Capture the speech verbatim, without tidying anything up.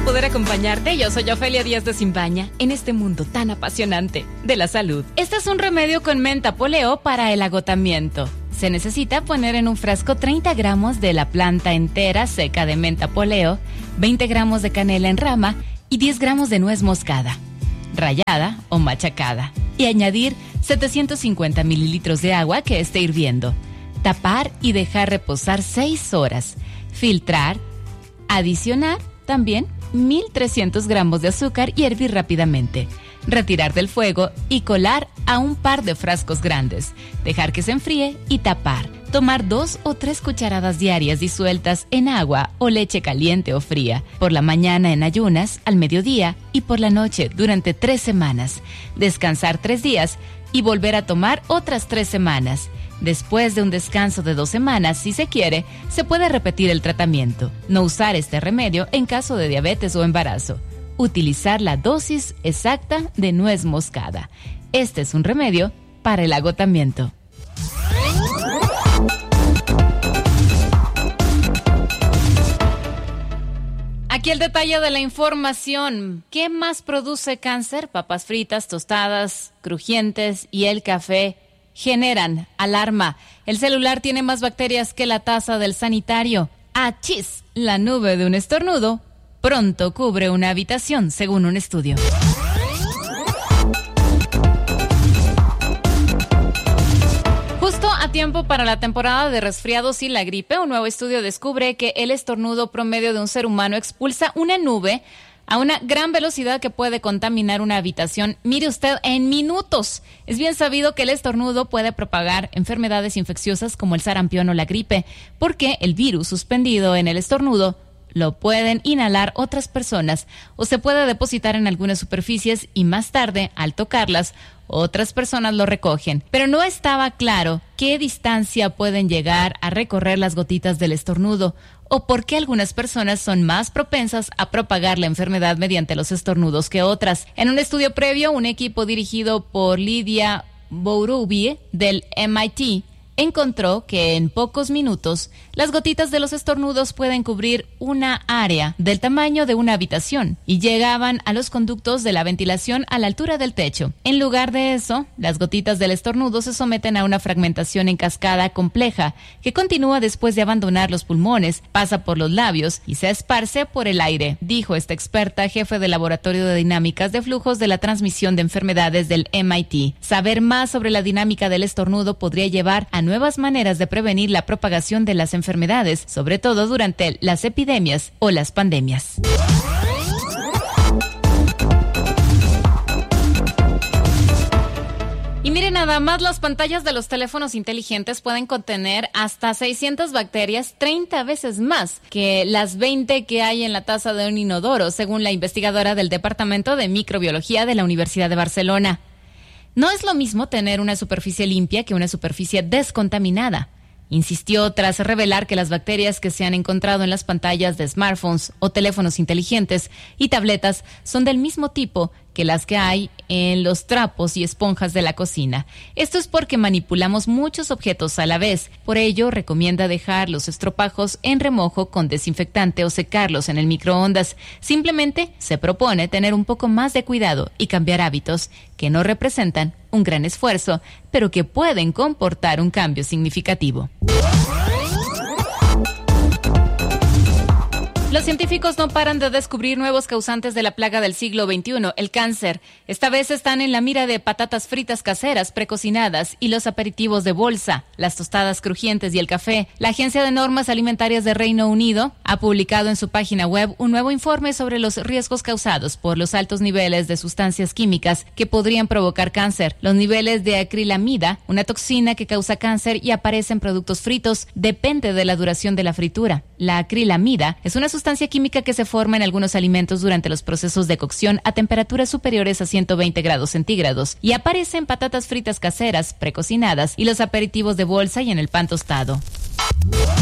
poder acompañarte. Yo soy Ofelia Díaz de Simbaña en este mundo tan apasionante de la salud. Este es un remedio con menta poleo para el agotamiento. Se necesita poner en un frasco treinta gramos de la planta entera seca de menta poleo, veinte gramos de canela en rama y diez gramos de nuez moscada, rallada o machacada, y añadir setecientos cincuenta mililitros de agua que esté hirviendo. Tapar y dejar reposar seis horas. Filtrar. Adicionar también mil trescientos gramos de azúcar y hervir rápidamente. Retirar del fuego y colar a un par de frascos grandes. Dejar que se enfríe y tapar. Tomar dos o tres cucharadas diarias disueltas en agua o leche caliente o fría. Por la mañana en ayunas, al mediodía y por la noche durante tres semanas. Descansar tres días y volver a tomar otras tres semanas. Después de un descanso de dos semanas, si se quiere, se puede repetir el tratamiento. No usar este remedio en caso de diabetes o embarazo. Utilizar la dosis exacta de nuez moscada. Este es un remedio para el agotamiento. Aquí el detalle de la información. ¿Qué más produce cáncer? Papas fritas, tostadas, crujientes y el café generan alarma. El celular tiene más bacterias que la taza del sanitario. ¡Achis! La nube de un estornudo pronto cubre una habitación, según un estudio. Justo a tiempo para la temporada de resfriados y la gripe, un nuevo estudio descubre que el estornudo promedio de un ser humano expulsa una nube a una gran velocidad que puede contaminar una habitación, mire usted, en minutos. Es bien sabido que el estornudo puede propagar enfermedades infecciosas como el sarampión o la gripe, porque el virus suspendido en el estornudo lo pueden inhalar otras personas o se puede depositar en algunas superficies y más tarde, al tocarlas, otras personas lo recogen. Pero no estaba claro qué distancia pueden llegar a recorrer las gotitas del estornudo o por qué algunas personas son más propensas a propagar la enfermedad mediante los estornudos que otras. En un estudio previo, un equipo dirigido por Lydia Bouroubi del M I T encontró que en pocos minutos las gotitas de los estornudos pueden cubrir una área del tamaño de una habitación y llegaban a los conductos de la ventilación a la altura del techo. En lugar de eso, las gotitas del estornudo se someten a una fragmentación en cascada compleja que continúa después de abandonar los pulmones, pasa por los labios y se esparce por el aire, dijo esta experta jefe del Laboratorio de Dinámicas de Flujos de la Transmisión de Enfermedades del M I T. Saber más sobre la dinámica del estornudo podría llevar a nuevas maneras de prevenir la propagación de las enfermedades, sobre todo durante las epidemias o las pandemias. Y miren, nada más las pantallas de los teléfonos inteligentes pueden contener hasta seiscientas bacterias, treinta veces más que las veinte que hay en la taza de un inodoro, según la investigadora del Departamento de Microbiología de la Universidad de Barcelona. No es lo mismo tener una superficie limpia que una superficie descontaminada, insistió tras revelar que las bacterias que se han encontrado en las pantallas de smartphones o teléfonos inteligentes y tabletas son del mismo tipo que las que hay en los trapos y esponjas de la cocina. Esto es porque manipulamos muchos objetos a la vez. Por ello, recomienda dejar los estropajos en remojo con desinfectante o secarlos en el microondas. Simplemente se propone tener un poco más de cuidado y cambiar hábitos que no representan un gran esfuerzo, pero que pueden comportar un cambio significativo. Los científicos no paran de descubrir nuevos causantes de la plaga del siglo veintiuno, el cáncer. Esta vez están en la mira de patatas fritas caseras precocinadas y los aperitivos de bolsa, las tostadas crujientes y el café. La Agencia de Normas Alimentarias de Reino Unido ha publicado en su página web un nuevo informe sobre los riesgos causados por los altos niveles de sustancias químicas que podrían provocar cáncer. Los niveles de acrilamida, una toxina que causa cáncer y aparece en productos fritos, depende de la duración de la fritura. La acrilamida es una sustancia sustancia química que se forma en algunos alimentos durante los procesos de cocción a temperaturas superiores a ciento veinte grados centígrados y aparece en patatas fritas caseras precocinadas y los aperitivos de bolsa y en el pan tostado.